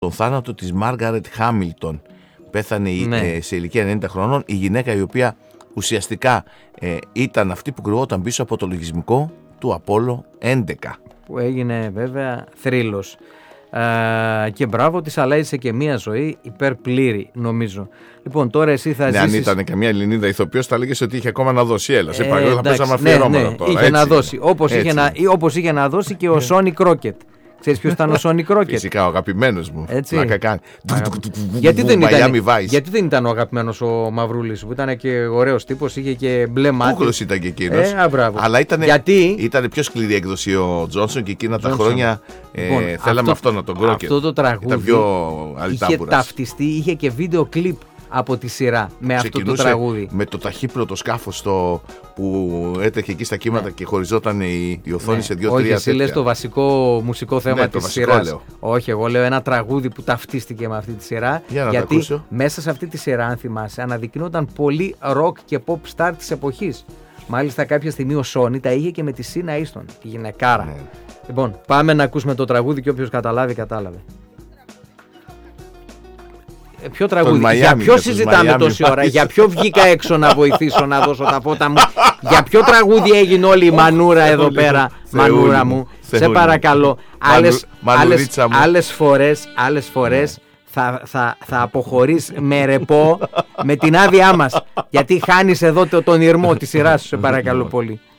τον θάνατο της Μάργαρετ Χάμιλτον. Πέθανε σε ηλικία 90 χρονών, η γυναίκα η οποία ουσιαστικά ήταν αυτή που κρυβόταν πίσω από το λογισμικό του Απόλλω 11. Που έγινε βέβαια θρύλος. Και μπράβο της, αλλά είσαι και μία ζωή υπερπλήρη, νομίζω. Λοιπόν, τώρα εσύ θα ζήσεις... αν ήταν καμία Ελληνίδα ηθοποιός θα λέγες ότι είχε ακόμα να δώσει. Έλα, σε παρακαλώ, θα παίζαμε αφιερώματα τώρα. Είχε να δώσει, όπως είχε να δώσει και ο Σόνι Κρόκετ. Ξέρεις ποιος ήταν ο Σόνι Κρόκετ? Φυσικά, ο αγαπημένος μου. Γιατί δεν ήταν ο αγαπημένος ο Μαυρούλης, που ήταν και ωραίος τύπος, είχε και μπλε μάτι. Κούκλος ήταν και εκείνος. Αλλά ήταν πιο σκληρή έκδοση ο Τζόνσον και εκείνα τα χρόνια θέλαμε αυτό να τον Κρόκετ. Αυτό το τραγούδι είχε ταυτιστεί, είχε και βίντεο κλιπ από τη σειρά με αυτό το τραγούδι. Με το ταχύπλωτο σκάφος που έτρεχε εκεί στα κύματα και χωριζόταν η οθόνη σε 2-3 τέτοια. Όχι, εσύ λες το βασικό μουσικό θέμα της σειράς. Λέω. Όχι, εγώ λέω ένα τραγούδι που ταυτίστηκε με αυτή τη σειρά. Γιατί μέσα σε αυτή τη σειρά, αν θυμάσαι, αναδεικνύονταν πολύ rock και pop star της εποχής. Μάλιστα κάποια στιγμή ο Σόνι τα είχε και με τη Σίνα Ίστον, τη γυναικάρα. Ναι. Λοιπόν, πάμε να ακούσουμε το τραγούδι και όποιος καταλάβει, κατάλαβε. Ποιο τραγούδι, για ποιο συζητάμε τόση ώρα, για ποιο βγήκα έξω να βοηθήσω να δώσω τα φώτα μου, για ποιο τραγούδι έγινε όλη η μανούρα εδώ πέρα, μανούρα μου, σε παρακαλώ. Άλλες φορές θα αποχωρείς με ρεπό με την άδειά μας, γιατί χάνεις εδώ τον ηρμό της σειράς σου, σε παρακαλώ πολύ.